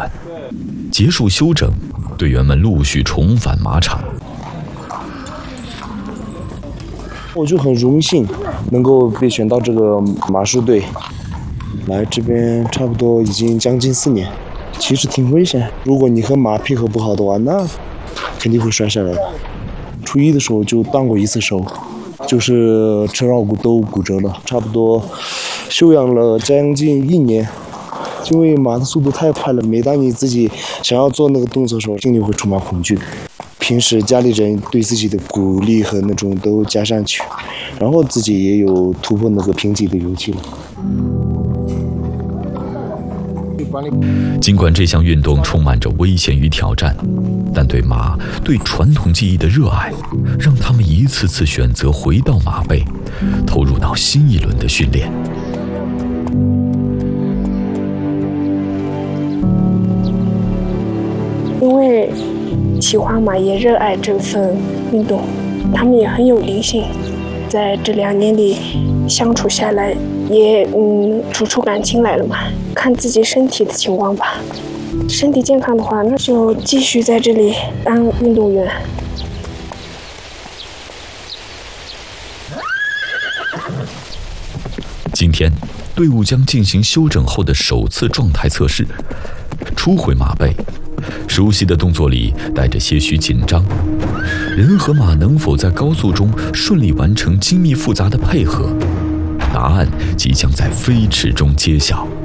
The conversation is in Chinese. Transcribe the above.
完。结束休整，队员们陆续重返马场。 我就很荣幸能够被选到这个马术队，来这边差不多已经将近4年。其实挺危险，如果你和马配合不好的话，那肯定会摔下来的。初一的时候就断过1次手，就是车桡骨都骨折了，差不多休养了将近1年。因为马的速度太快了，每当你自己想要做那个动作的时候，心里会充满恐惧。平时家里人对自己的鼓励和那种都加上去，然后自己也有突破那个瓶颈的勇气了。 尽管这项运动充满着危险与挑战，但对马、对传统技艺的热爱，让他们一次次选择回到马背，投入到新一轮的训练。 因为喜欢马也热爱这份运动，他们也很有灵性，在这2年里相处下来，也处出感情来了嘛。看自己身体的情况吧，身体健康的话，那就继续在这里当运动员。 今天，队伍将进行休整后的首次状态测试。初回马背，熟悉的动作里带着些许紧张，人和马能否在高速中顺利完成精密复杂的配合？答案即将在飞驰中揭晓。